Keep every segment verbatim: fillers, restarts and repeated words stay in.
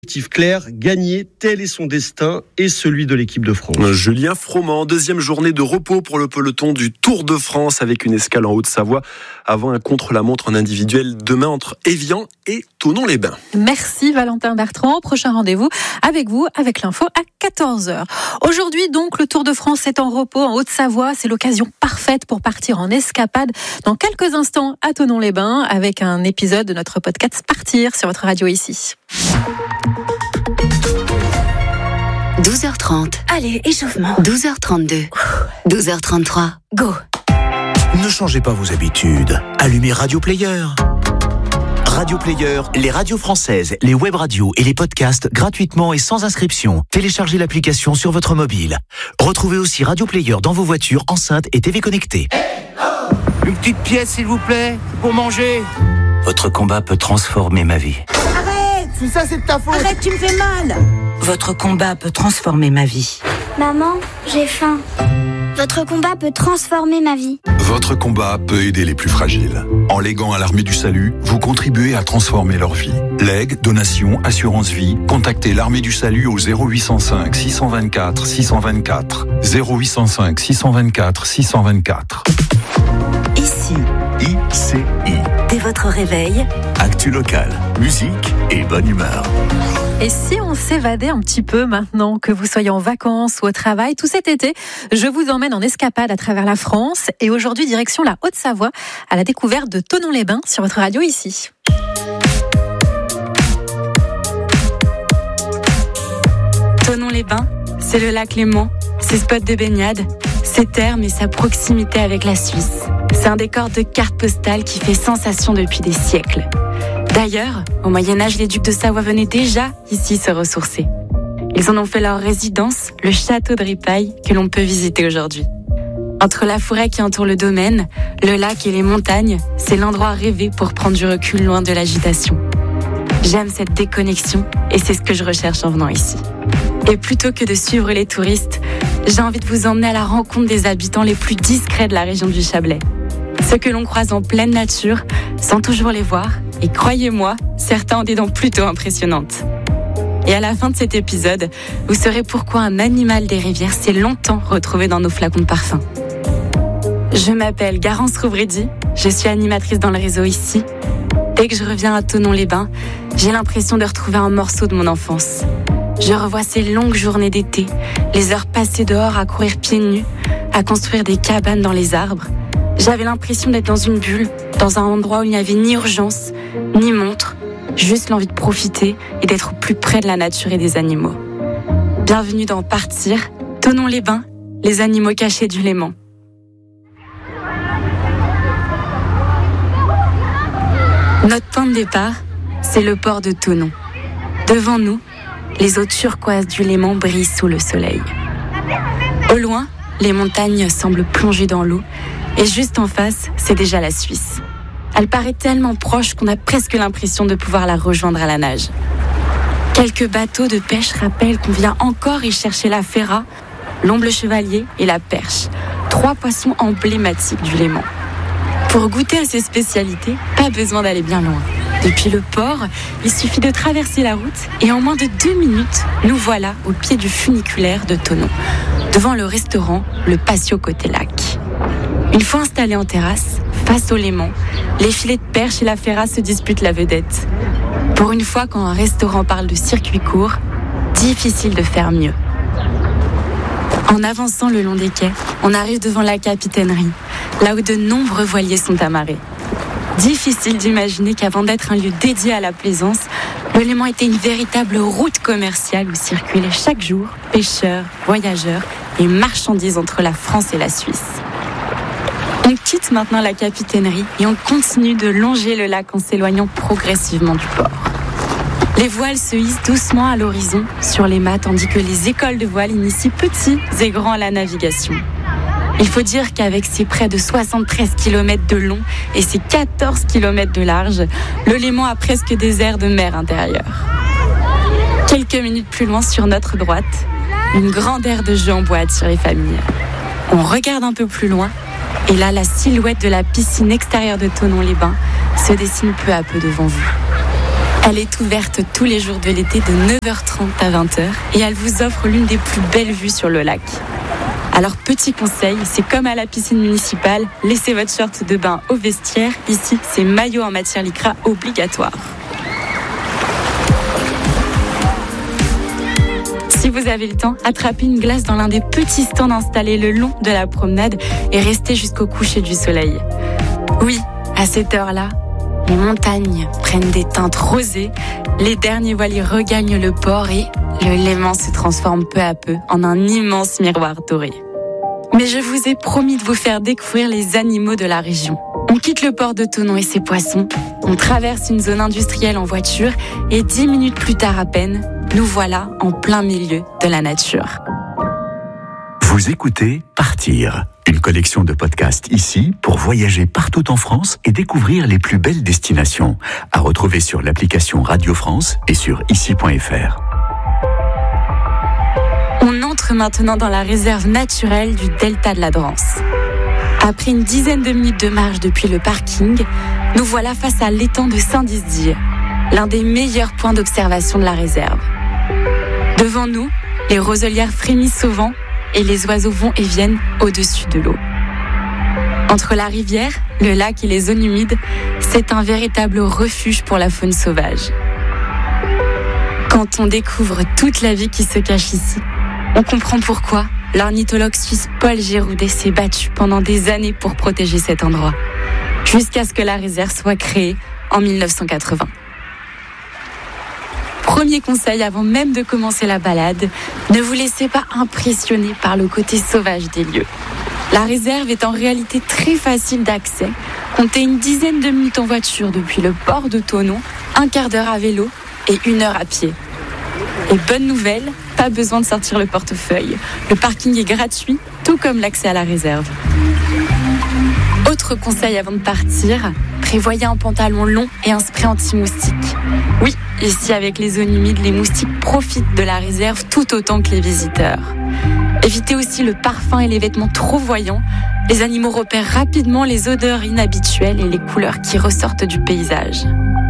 Objectif clair, gagner, tel est son destin et celui de l'équipe de France. Julien Froment, deuxième journée de repos pour le peloton du Tour de France avec une escale en Haute-Savoie avant un contre-la-montre en individuel demain entre Évian et Thonon-les-Bains. Merci Valentin Bertrand. Prochain rendez-vous avec vous avec l'info à quatorze heures. Aujourd'hui donc, le Tour de France est en repos en Haute-Savoie. C'est l'occasion parfaite pour partir en escapade dans quelques instants à Thonon-les-Bains avec un épisode de notre podcast Partir sur votre radio ici. douze heures trente. Allez, échauffement. douze heures trente-deux. douze heures trente-trois. Go. Ne changez pas vos habitudes. Allumez Radio Player. Radio Player, les radios françaises, les web radios et les podcasts gratuitement et sans inscription. Téléchargez l'application sur votre mobile. Retrouvez aussi Radio Player dans vos voitures, enceintes et T V connectées. Une petite pièce, s'il vous plaît, pour manger. Votre combat peut transformer ma vie. Tout ça, c'est de ta faute. Arrête, tu me fais mal. Votre combat peut transformer ma vie. Maman, j'ai faim. Votre combat peut transformer ma vie. Votre combat peut aider les plus fragiles. En léguant à l'Armée du Salut, vous contribuez à transformer leur vie. Legs, donations, assurance vie, contactez l'Armée du Salut au zéro huit cent cinq six cent vingt-quatre six cent vingt-quatre. zéro huit cent cinq six cent vingt-quatre six cent vingt-quatre. Ici, I C I. dès votre réveil, Actu local, musique et bonne humeur. Et si on s'évadait un petit peu maintenant, que vous soyez en vacances ou au travail, tout cet été, je vous emmène en escapade à travers la France. Et aujourd'hui, direction la Haute-Savoie, à la découverte de Thonon-les-Bains sur votre radio ici. Thonon-les-Bains, c'est le lac Léman, ses spots de baignade, ses thermes et sa proximité avec la Suisse. C'est un décor de carte postale qui fait sensation depuis des siècles. D'ailleurs, au Moyen-Âge, les ducs de Savoie venaient déjà ici se ressourcer. Ils en ont fait leur résidence, le château de Ripaille, que l'on peut visiter aujourd'hui. Entre la forêt qui entoure le domaine, le lac et les montagnes, c'est l'endroit rêvé pour prendre du recul loin de l'agitation. J'aime cette déconnexion et c'est ce que je recherche en venant ici. Et plutôt que de suivre les touristes, j'ai envie de vous emmener à la rencontre des habitants les plus discrets de la région du Chablais. Ceux que l'on croise en pleine nature, sans toujours les voir. Et croyez-moi, certains ont des dents plutôt impressionnantes. Et à la fin de cet épisode, vous saurez pourquoi un animal des rivières s'est longtemps retrouvé dans nos flacons de parfum. Je m'appelle Garance Rouvredi, je suis animatrice dans le réseau ici. Dès que je reviens à Thonon-les-Bains, j'ai l'impression de retrouver un morceau de mon enfance. Je revois ces longues journées d'été, les heures passées dehors à courir pieds nus, à construire des cabanes dans les arbres. J'avais l'impression d'être dans une bulle, dans un endroit où il n'y avait ni urgence, ni montre, juste l'envie de profiter et d'être au plus près de la nature et des animaux. Bienvenue dans Partir, Thonon-les-Bains, les animaux cachés du Léman. Notre point de départ, c'est le port de Thonon. Devant nous, les eaux turquoises du Léman brillent sous le soleil. Au loin, les montagnes semblent plongées dans l'eau. Et juste en face, c'est déjà la Suisse. Elle paraît tellement proche qu'on a presque l'impression de pouvoir la rejoindre à la nage. Quelques bateaux de pêche rappellent qu'on vient encore y chercher la ferra, l'omble chevalier et la perche. Trois poissons emblématiques du Léman. Pour goûter à ces spécialités, pas besoin d'aller bien loin. Depuis le port, il suffit de traverser la route et en moins de deux minutes, nous voilà au pied du funiculaire de Thonon, devant le restaurant Le Patio côté lac. Une fois installés en terrasse, face au Léman, les filets de perche et la ferra se disputent la vedette. Pour une fois, quand un restaurant parle de circuit court, difficile de faire mieux. En avançant le long des quais, on arrive devant la capitainerie, là où de nombreux voiliers sont amarrés. Difficile d'imaginer qu'avant d'être un lieu dédié à la plaisance, le Léman était une véritable route commerciale où circulaient chaque jour pêcheurs, voyageurs et marchandises entre la France et la Suisse. On quitte maintenant la capitainerie et on continue de longer le lac en s'éloignant progressivement du port. Les voiles se hissent doucement à l'horizon sur les mâts tandis que les écoles de voile initient petits et grands à la navigation. Il faut dire qu'avec ses près de soixante-treize kilomètres de long et ses quatorze kilomètres de large, le Léman a presque des airs de mer intérieure. Quelques minutes plus loin sur notre droite, une grande aire de jeu en bois attire les familles. On regarde un peu plus loin et là, la silhouette de la piscine extérieure de Thonon-les-Bains se dessine peu à peu devant vous. Elle est ouverte tous les jours de l'été de neuf heures trente à vingt heures et elle vous offre l'une des plus belles vues sur le lac. Alors petit conseil, c'est comme à la piscine municipale, laissez votre short de bain au vestiaire. Ici, c'est maillot en matière lycra obligatoire. Si vous avez le temps, attrapez une glace dans l'un des petits stands installés le long de la promenade et restez jusqu'au coucher du soleil. Oui, à cette heure-là, les montagnes prennent des teintes rosées, les derniers voiliers regagnent le port et le Léman se transforme peu à peu en un immense miroir doré. Mais je vous ai promis de vous faire découvrir les animaux de la région. On quitte le port de Thonon et ses poissons, on traverse une zone industrielle en voiture et dix minutes plus tard à peine, nous voilà en plein milieu de la nature. Vous écoutez Partir, une collection de podcasts ici pour voyager partout en France et découvrir les plus belles destinations. À retrouver sur l'application Radio France et sur ici point f r. On entre maintenant dans la réserve naturelle du delta de la Drance. Après une dizaine de minutes de marche depuis le parking, nous voilà face à l'étang de Saint-Dizier, l'un des meilleurs points d'observation de la réserve. Devant nous, les roselières frémissent au vent et les oiseaux vont et viennent au-dessus de l'eau. Entre la rivière, le lac et les zones humides, c'est un véritable refuge pour la faune sauvage. Quand on découvre toute la vie qui se cache ici, on comprend pourquoi l'ornithologue suisse Paul Giroudet s'est battu pendant des années pour protéger cet endroit, jusqu'à ce que la réserve soit créée en dix-neuf cent quatre-vingts. Premier conseil avant même de commencer la balade, ne vous laissez pas impressionner par le côté sauvage des lieux. La réserve est en réalité très facile d'accès. Comptez une dizaine de minutes en voiture depuis le port de Thonon, un quart d'heure à vélo et une heure à pied. Et bonne nouvelle, pas besoin de sortir le portefeuille. Le parking est gratuit, tout comme l'accès à la réserve. Autre conseil avant de partir, prévoyez un pantalon long et un spray anti-moustique. Oui, ici avec les zones humides, les moustiques profitent de la réserve tout autant que les visiteurs. Évitez aussi le parfum et les vêtements trop voyants. Les animaux repèrent rapidement les odeurs inhabituelles et les couleurs qui ressortent du paysage.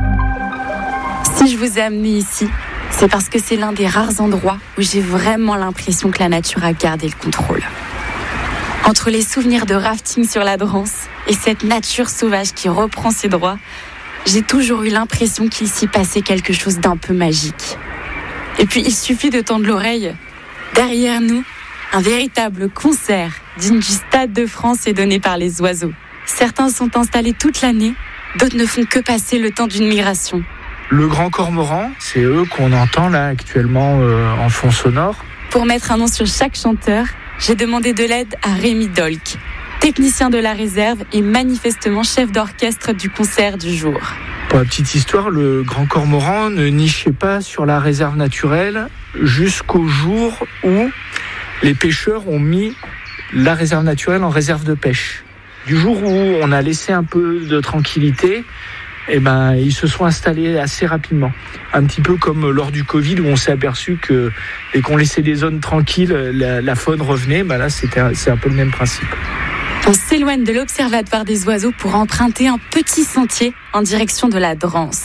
Si je vous ai amené ici, c'est parce que c'est l'un des rares endroits où j'ai vraiment l'impression que la nature a gardé le contrôle. Entre les souvenirs de rafting sur la Drance et cette nature sauvage qui reprend ses droits, j'ai toujours eu l'impression qu'il s'y passait quelque chose d'un peu magique. Et puis il suffit de tendre l'oreille. Derrière nous, un véritable concert digne du Stade de France est donné par les oiseaux. Certains sont installés toute l'année, d'autres ne font que passer le temps d'une migration. Le grand cormoran, c'est eux qu'on entend là actuellement euh, en fond sonore. Pour mettre un nom sur chaque chanteur, j'ai demandé de l'aide à Rémi Dolk, technicien de la réserve et manifestement chef d'orchestre du concert du jour. Pour la petite histoire, le grand cormoran ne nichait pas sur la réserve naturelle jusqu'au jour où les pêcheurs ont mis la réserve naturelle en réserve de pêche. Du jour où on a laissé un peu de tranquillité, eh ben, ils se sont installés assez rapidement. Un petit peu comme lors du Covid où on s'est aperçu que dès qu'on laissait des zones tranquilles, la, la faune revenait. Ben là, c'était, c'est un peu le même principe. On s'éloigne de l'observatoire des oiseaux pour emprunter un petit sentier en direction de la Drance.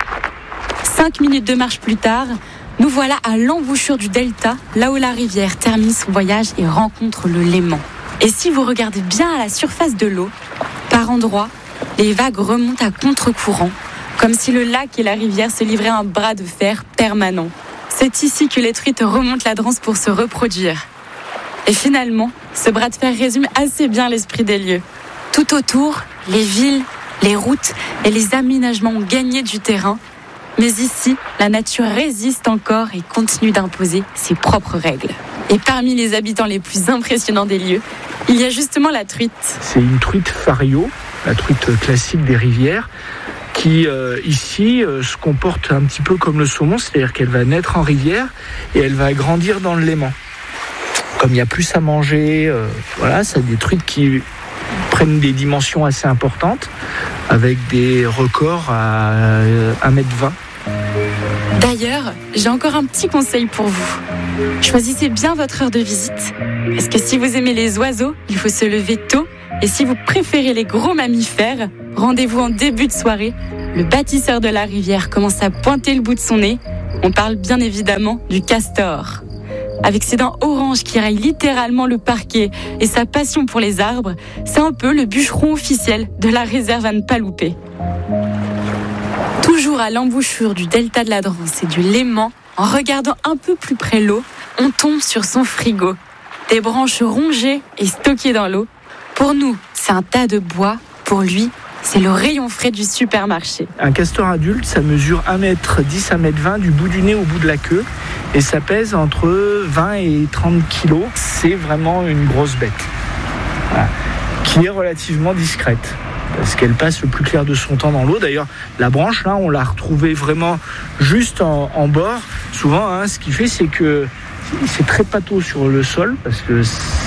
Cinq minutes de marche plus tard, nous voilà à l'embouchure du delta, là où la rivière termine son voyage et rencontre le Léman. Et si vous regardez bien à la surface de l'eau, par endroits, les vagues remontent à contre-courant, comme si le lac et la rivière se livraient un bras de fer permanent. C'est ici que les truites remontent la Drance pour se reproduire. Et finalement, ce bras de fer résume assez bien l'esprit des lieux. Tout autour, les villes, les routes et les aménagements ont gagné du terrain. Mais ici, la nature résiste encore et continue d'imposer ses propres règles. Et parmi les habitants les plus impressionnants des lieux, il y a justement la truite. C'est une truite fario, la truite classique des rivières, qui euh, ici euh, se comporte un petit peu comme le saumon, c'est-à-dire qu'elle va naître en rivière et elle va grandir dans le Léman. Comme il y a plus à manger, euh, voilà, c'est des truites qui prennent des dimensions assez importantes, avec des records à euh, un mètre vingt. D'ailleurs, j'ai encore un petit conseil pour vous. Choisissez bien votre heure de visite. Parce que si vous aimez les oiseaux, il faut se lever tôt. Et si vous préférez les gros mammifères, rendez-vous en début de soirée le bâtisseur de la rivière commence à pointer le bout de son nez, on parle bien évidemment du castor. Avec ses dents oranges qui rayent littéralement le parquet et sa passion pour les arbres, c'est un peu le bûcheron officiel de la réserve à ne pas louper. Toujours à l'embouchure du delta de la Drance et du Léman, en regardant un peu plus près l'eau, on tombe sur son frigo. Des branches rongées et stockées dans l'eau. Pour nous, c'est un tas de bois. Pour lui, c'est le rayon frais du supermarché. Un castor adulte, ça mesure un mètre dix à un mètre vingt du bout du nez au bout de la queue. Et ça pèse entre vingt et trente kilos. C'est vraiment une grosse bête. Voilà. Qui est relativement discrète. Parce qu'elle passe le plus clair de son temps dans l'eau. D'ailleurs, la branche, là, on l'a retrouvée vraiment juste en, en bord. Souvent, hein, ce qu'il fait, c'est que c'est très pâteau sur le sol, parce que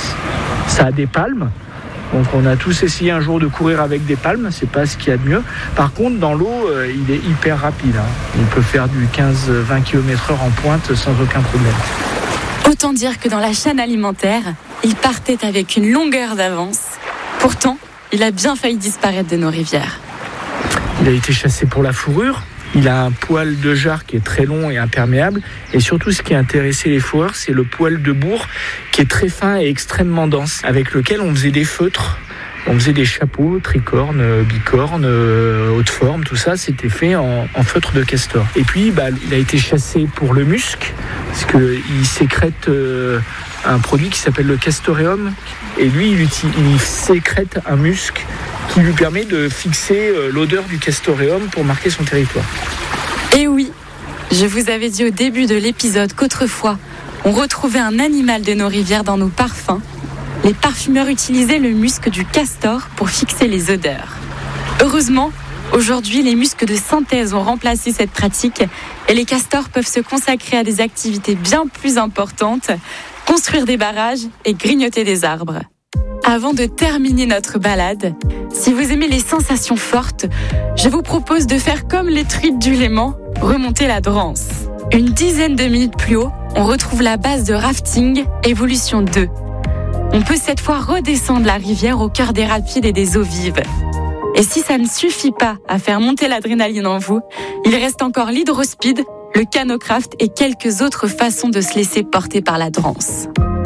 ça a des palmes. Donc on a tous essayé un jour de courir avec des palmes, c'est pas ce qu'il y a de mieux. Par contre, dans l'eau, euh, il est hyper rapide. Hein. Il peut faire du quinze à vingt kilomètres heure en pointe sans aucun problème. Autant dire que dans la chaîne alimentaire, il partait avec une longueur d'avance. Pourtant, il a bien failli disparaître de nos rivières. Il a été chassé pour la fourrure. Il a un poil de jarre qui est très long et imperméable. Et surtout, ce qui a intéressé les fourreurs, c'est le poil de bourre qui est très fin et extrêmement dense, avec lequel on faisait des feutres. On faisait des chapeaux, tricornes, bicornes, haute forme, tout ça, c'était fait en, en feutre de castor. Et puis, bah, il a été chassé pour le musc, parce qu'il sécrète euh, un produit qui s'appelle le castoreum. Et lui, il, utilise, il sécrète un musc qui lui permet de fixer l'odeur du castoreum pour marquer son territoire. Et oui, je vous avais dit au début de l'épisode qu'autrefois, on retrouvait un animal de nos rivières dans nos parfums. Les parfumeurs utilisaient le musc du castor pour fixer les odeurs. Heureusement, aujourd'hui, les muscs de synthèse ont remplacé cette pratique et les castors peuvent se consacrer à des activités bien plus importantes, construire des barrages et grignoter des arbres. Avant de terminer notre balade, si vous aimez les sensations fortes, je vous propose de faire comme les truites du Léman, remonter la Drance. Une dizaine de minutes plus haut, on retrouve la base de rafting Évolution deux. On peut cette fois redescendre la rivière au cœur des rapides et des eaux vives. Et si ça ne suffit pas à faire monter l'adrénaline en vous, il reste encore l'hydrospeed, le canocraft et quelques autres façons de se laisser porter par la Drance.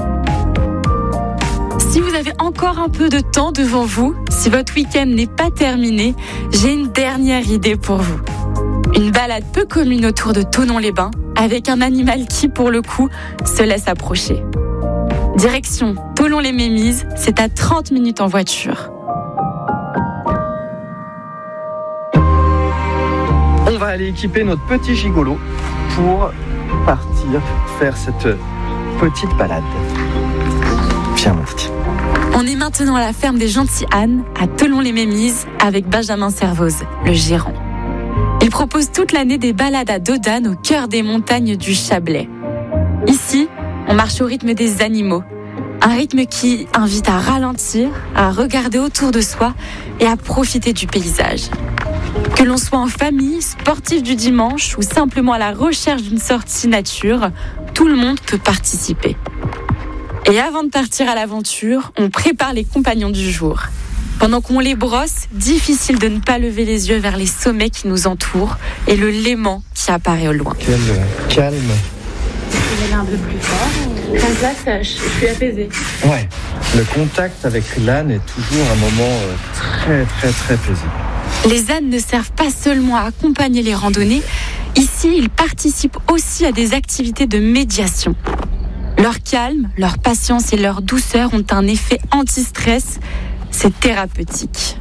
Si vous avez encore un peu de temps devant vous, si votre week-end n'est pas terminé, j'ai une dernière idée pour vous. Une balade peu commune autour de Thonon-les-Bains, avec un animal qui, pour le coup, se laisse approcher. Direction Thonon-les-Mémises, c'est à trente minutes en voiture. On va aller équiper notre petit gigolo pour partir faire cette petite balade. Viens, mon petit. On est maintenant à la ferme des Gentilles-Annes, à Thonon-les-Mémises, avec Benjamin Servoz, le gérant. Il propose toute l'année des balades à dos d'âne au cœur des montagnes du Chablais. Ici, on marche au rythme des animaux. Un rythme qui invite à ralentir, à regarder autour de soi et à profiter du paysage. Que l'on soit en famille, sportif du dimanche ou simplement à la recherche d'une sortie nature, tout le monde peut participer. Et avant de partir à l'aventure, on prépare les compagnons du jour. Pendant qu'on les brosse, difficile de ne pas lever les yeux vers les sommets qui nous entourent et le Léman qui apparaît au loin. Quel calme. Je vais aller un peu plus fort. Comme ça, je suis apaisée. Ouais, le contact avec l'âne est toujours un moment très très très paisible. Les ânes ne servent pas seulement à accompagner les randonnées. Ici, ils participent aussi à des activités de médiation. Leur calme, leur patience et leur douceur ont un effet anti-stress. C'est thérapeutique.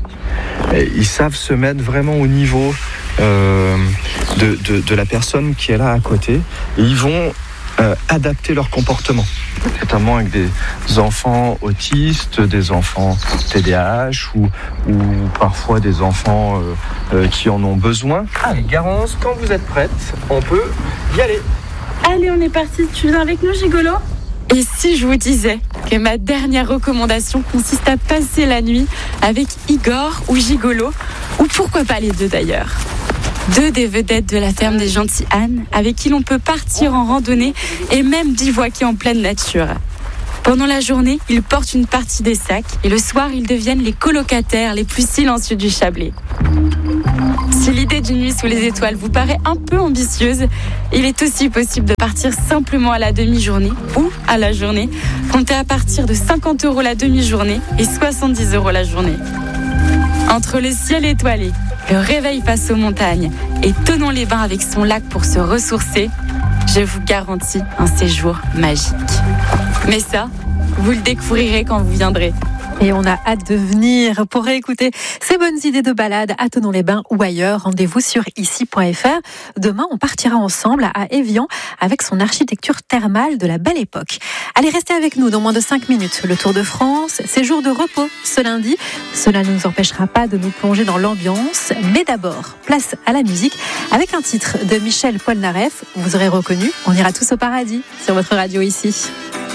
Et ils savent se mettre vraiment au niveau euh, de, de, de la personne qui est là à côté. Et ils vont euh, adapter leur comportement, notamment avec des enfants autistes, des enfants T D A H ou, ou parfois des enfants euh, euh, qui en ont besoin. Allez, Garance, quand vous êtes prête, on peut y aller. Allez, on est parti. Tu viens avec nous, Gigolo ? Et si je vous disais que ma dernière recommandation consiste à passer la nuit avec Igor ou Gigolo, ou pourquoi pas les deux d'ailleurs. Deux des vedettes de la ferme des Gentilles-Annes, avec qui l'on peut partir en randonnée et même bivouaquer en pleine nature. Pendant la journée, ils portent une partie des sacs et le soir, ils deviennent les colocataires les plus silencieux du Chablais. Si l'idée d'une nuit sous les étoiles vous paraît un peu ambitieuse, il est aussi possible de partir simplement à la demi-journée ou à la journée. Comptez à partir de cinquante euros la demi-journée et soixante-dix euros la journée. Entre le ciel étoilé, le réveil face aux montagnes et Thonon-les-Bains avec son lac pour se ressourcer, je vous garantis un séjour magique. Mais ça, vous le découvrirez quand vous viendrez. Et on a hâte de venir pour réécouter ces bonnes idées de balade à Thonon-les-Bains ou ailleurs. Rendez-vous sur ici point f r. Demain, on partira ensemble à Évian avec son architecture thermale de la belle époque. Allez, restez avec nous dans moins de cinq minutes. Le Tour de France, c'est jour de repos ce lundi. Cela ne nous empêchera pas de nous plonger dans l'ambiance. Mais d'abord, place à la musique avec un titre de Michel Polnareff. Vous aurez reconnu, on ira tous au paradis sur votre radio ici.